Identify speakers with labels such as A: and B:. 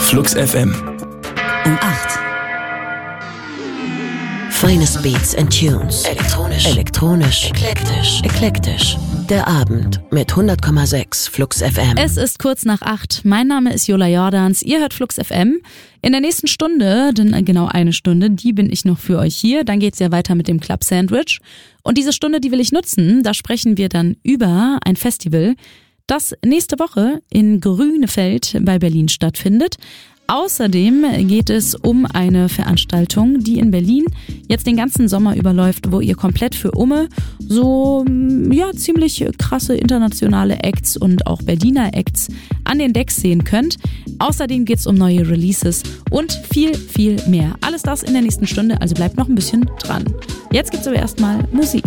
A: Flux FM.
B: Um 8. Finest Beats and Tunes. Elektronisch. Eklektisch. Der Abend mit 100,6 Flux FM.
C: Es ist kurz nach 8. Mein Name ist Jola Jordans. Ihr hört Flux FM. In der nächsten Stunde, denn genau eine Stunde, die bin ich noch für euch hier. Dann geht's ja weiter mit dem Club Sandwich. Und diese Stunde, die will ich nutzen. Da sprechen wir dann über ein Festival, das nächste Woche in Grünefeld bei Berlin stattfindet. Außerdem geht es um eine Veranstaltung, die in Berlin jetzt den ganzen Sommer überläuft, wo ihr komplett für Umme so ziemlich krasse internationale Acts und auch Berliner Acts an den Decks sehen könnt. Außerdem geht es um neue Releases und viel, viel mehr. Alles das in der nächsten Stunde, also bleibt noch ein bisschen dran. Jetzt gibt's aber erstmal Musik.